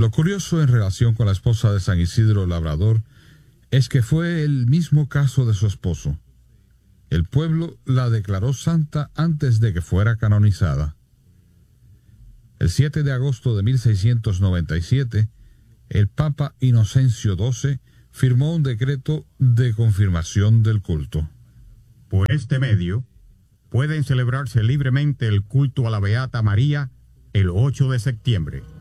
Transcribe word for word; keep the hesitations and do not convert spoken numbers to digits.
Lo curioso en relación con la esposa de San Isidro Labrador es que fue el mismo caso de su esposo. El pueblo la declaró santa antes de que fuera canonizada. El siete de agosto de mil seiscientos noventa y siete, el Papa Inocencio doce firmó un decreto de confirmación del culto. Por este medio, pueden celebrarse libremente el culto a la Beata María el ocho de septiembre.